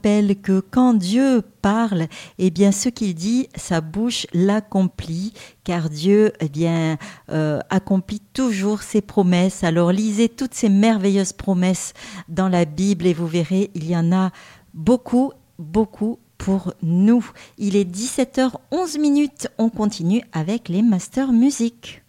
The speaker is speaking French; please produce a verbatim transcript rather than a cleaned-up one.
rappelle que quand Dieu parle, eh bien, ce qu'il dit, sa bouche l'accomplit, car Dieu, eh bien, euh, accomplit toujours ses promesses. Alors, lisez toutes ces merveilleuses promesses dans la Bible et vous verrez, il y en a beaucoup, beaucoup pour nous. Il est dix-sept heures onze minutes. On continue avec les Masters Musique.